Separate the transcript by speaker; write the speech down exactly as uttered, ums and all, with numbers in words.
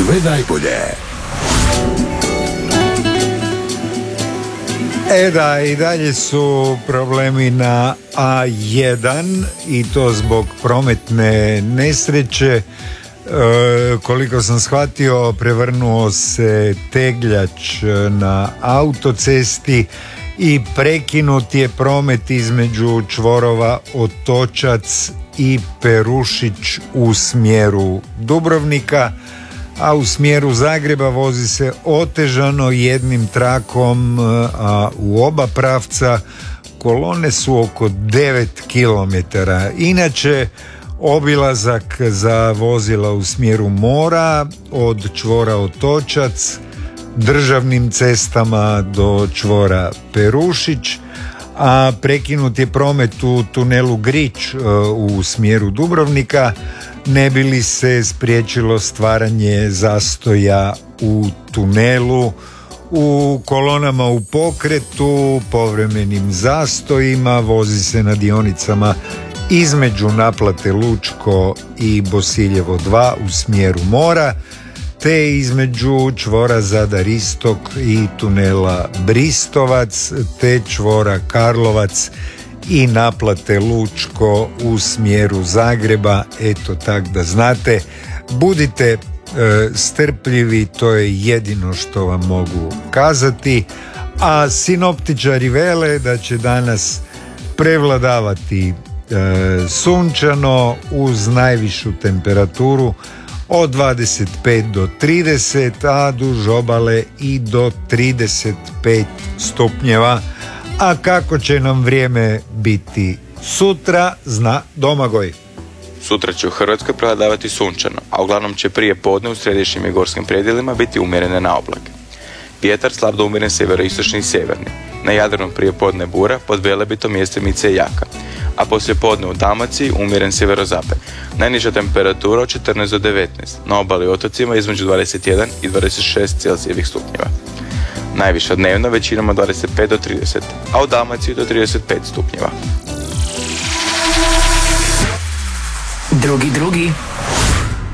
Speaker 1: Sve najbolje.
Speaker 2: E da, i dalje su problemi na A jedan i to zbog prometne nesreće. E, koliko sam shvatio, prevrnuo se tegljač na autocesti i prekinut je promet između čvorova Otočac i Perušić u smjeru Dubrovnika, a u smjeru Zagreba vozi se otežano jednim trakom, a u oba pravca kolone su oko devet kilometara. Inače, obilazak za vozila u smjeru mora od čvora Otočac državnim cestama do čvora Perušić, a prekinut je promet u tunelu Grič u smjeru Dubrovnika, ne bi li se spriječilo stvaranje zastoja u tunelu. U kolonama u pokretu, povremenim zastojima, vozi se na dionicama između naplate Lučko i Bosiljevo dva u smjeru mora, te između čvora Zadar Istok i tunela Bristovac, te čvora Karlovac i naplate Lučko u smjeru Zagreba. Eto, tak da znate, budite e, strpljivi, to je jedino što vam mogu kazati, a sinoptičari vele da će danas prevladavati e, sunčano uz najvišu temperaturu od dvadeset pet do trideset, a duž obale i do trideset pet stupnjeva. A kako će nam vrijeme biti sutra, zna Domagoj.
Speaker 3: Sutra će u Hrvatskoj prevladavati sunčano, a uglavnom će prije podne u središnjim i gorskim predjelima biti umjerene na oblake. Vjetar slab do umjeren sjeveroistočni i sjeverni. Na Jadranu prije podne bura, pod Velebitom mjestimice jaka, a poslije podne u Dalmaciji umjeren sjeverozapad. Najniža temperatura od četrnaest do devetnaest, na obali i otocima između dvadeset jedan i dvadeset šest Celzijevih stupnjeva. Najviša dnevna većinom od dvadeset pet do trideset, a u Dalmaciji do trideset pet stupnjeva.
Speaker 4: Drugi drugi.